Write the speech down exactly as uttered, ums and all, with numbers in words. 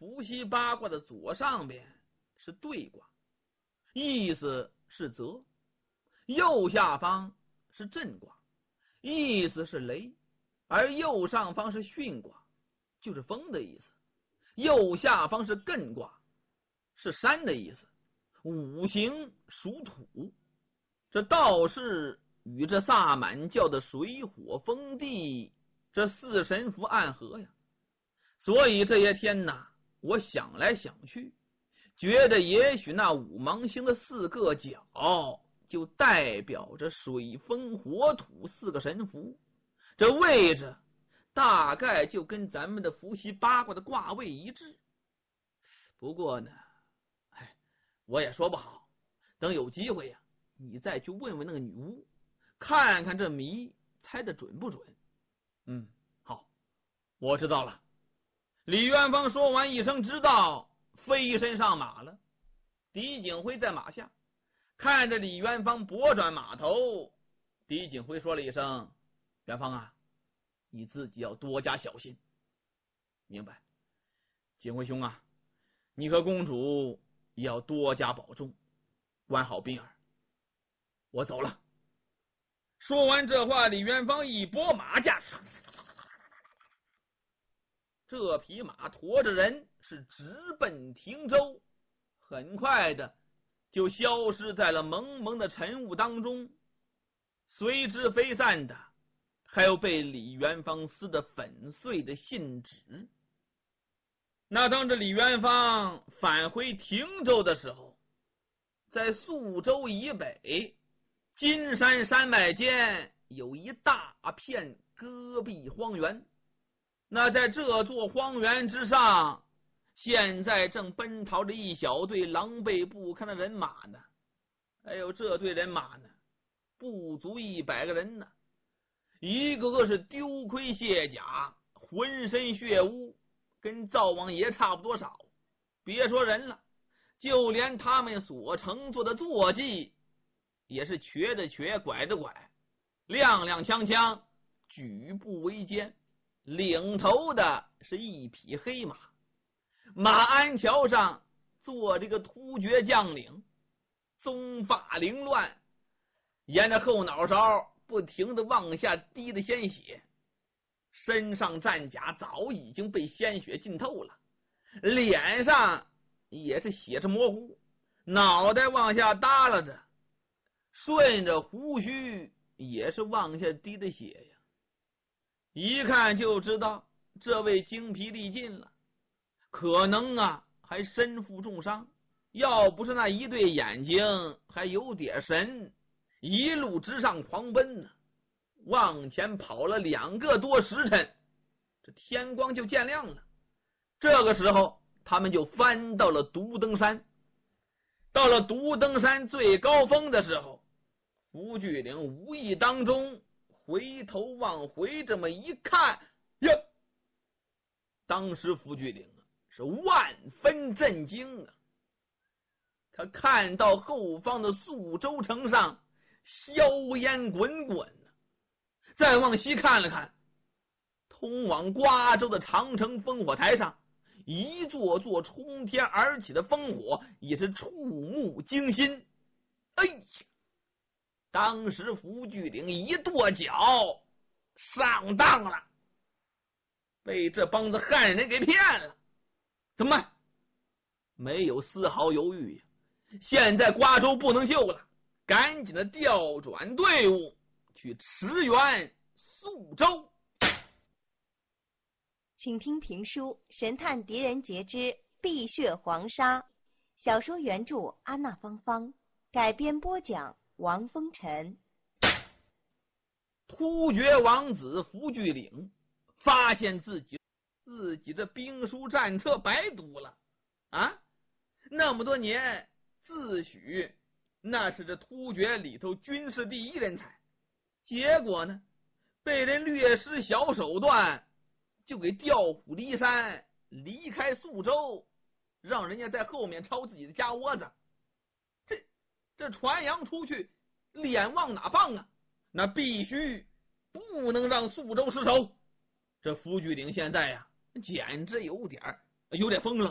伏羲八卦的左上边是兑卦，意思是泽；右下方是震卦，意思是雷；而右上方是巽卦，就是风的意思；右下方是艮卦，是山的意思。五行属土，这道是与这萨满教的水火风地这四神符暗合呀。所以这些天呐，我想来想去，觉得也许那五芒星的四个角就代表着水风火土四个神符，这位置大概就跟咱们的伏羲八卦的卦位一致。不过呢，哎，我也说不好，等有机会呀，你再去问问那个女巫，看看这谜猜得准不准。嗯，好，我知道了。李元芳说完一声知道，飞身上马了。狄景辉在马下看着李元芳拨转马头，狄景辉说了一声：元芳啊，你自己要多加小心。明白。景辉兄啊，你和公主也要多加保重，关好宾儿。我走了。说完这话，李元芳一拨马架，这匹马驮着人是直奔汀州，很快的就消失在了蒙蒙的晨雾当中。随之飞散的还有被李元芳撕得粉碎的信纸。那当着李元芳返回汀州的时候，在宿州以北金山山脉间有一大片戈壁荒原。那在这座荒原之上，现在正奔逃着一小队狼狈不堪的人马呢。哎呦，这队人马呢，不足一百个人呢，一个个是丢盔卸甲，浑身血污，跟灶王爷差不多少。别说人了，就连他们所乘坐的坐骑也是瘸的瘸，拐的拐，踉踉跄跄，举步维艰。领头的是一匹黑马，马鞍桥上坐这个突厥将领，棕发凌乱，沿着后脑勺不停的往下滴的鲜血，身上战甲早已经被鲜血浸透了，脸上也是血色模糊，脑袋往下耷拉着，顺着胡须也是往下滴的血呀。一看就知道这位精疲力尽了，可能啊还身负重伤，要不是那一对眼睛还有点神，一路直上狂奔呢。往前跑了两个多时辰，这天光就见亮了。这个时候他们就翻到了独登山。到了独登山最高峰的时候，伏巨岭无意当中回头往回这么一看呀，当时伏巨岭啊是万分震惊啊！他看到后方的宿州城上硝烟滚滚啊，再往西看了看，通往瓜州的长城烽火台上，一座座冲天而起的烽火也是触目惊心。哎呀！当时伏巨岭一跺脚，上当了，被这帮子汉人给骗了。怎么办？没有丝毫犹豫呀！现在瓜州不能救了，赶紧的调转队伍去驰援宿州。 请听评书《神探狄仁杰之碧血黄沙》，小说原著安娜芳芳，改编播讲王风尘。 突厥王子伏巨岭发现自己自己的兵书战策白读了啊！那么多年自诩那是这突厥里头军事第一人才，结果呢被人略施小手段就给调虎离山，离开宿州，让人家在后面抄自己的家窝子。这这传扬出去，脸往哪放啊？那必须不能让宿州失守。这伏巨岭现在呀、啊，简直有点有点疯了。